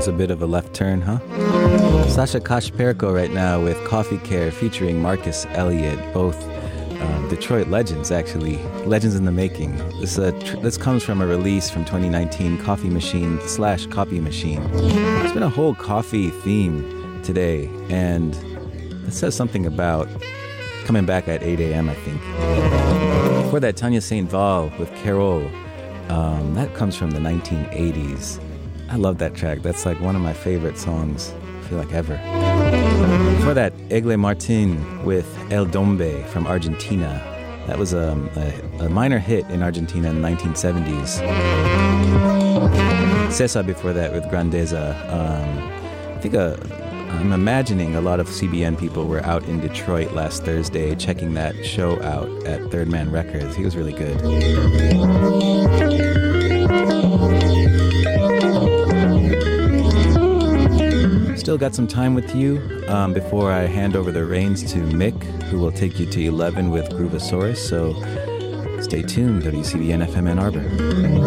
was a bit of a left turn, huh? Sasha Kashperko right now with Coffee Care featuring Marcus Elliott, both Detroit legends, actually. Legends in the making. This comes from a release from 2019, Coffee Machine / Copy Machine. There's been a whole coffee theme today, and it says something about coming back at 8 a.m., I think. Before that, Tanya St. Val with Carole. That comes from the 1980s. I love that track. That's like one of my favorite songs, I feel like, ever. Before that, Egle Martin with El Dombe from Argentina. That was a minor hit in Argentina in the 1970s. Cesar before that with Grandeza. I think I'm imagining a lot of CBN people were out in Detroit last Thursday checking that show out at Third Man Records. He was really good. Still got some time with you before I hand over the reins to Mick, who will take you to 11 with Groovosaurus. So stay tuned, WCBN FM Ann Arbor.